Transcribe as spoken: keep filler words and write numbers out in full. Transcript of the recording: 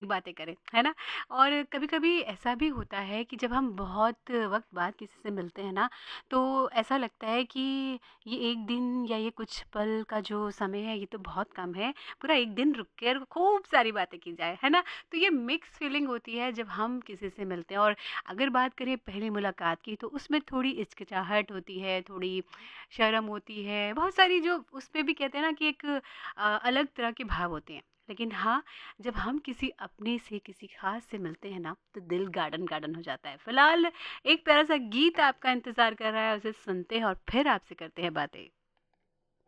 बातें करें, है ना? और कभी-कभी ऐसा भी होता है कि जब हम बहुत वक़्त बाद किसी से मिलते हैं ना, तो ऐसा लगता है कि ये एक दिन या ये कुछ पल का जो समय है, ये तो बहुत कम है। पूरा एक दिन रुक कर खूब सारी बातें की जाए, है ना? तो ये मिक्स फीलिंग होती है जब हम किसी से मिलते हैं। और अगर बात करें पहली मुलाकात की, तो उसमें थोड़ी हिचकिचाहट होती है, थोड़ी शर्म होती है, बहुत सारी जो उसमें भी कहते हैं ना कि एक अ, अलग तरह के भाव होते हैं। लेकिन हाँ, जब हम किसी अपने से, किसी ख़ास से मिलते हैं ना, तो दिल गार्डन गार्डन हो जाता है। फ़िलहाल एक प्यारा-सा गीत आपका इंतज़ार कर रहा है, उसे सुनते हैं और फिर आपसे करते हैं बातें।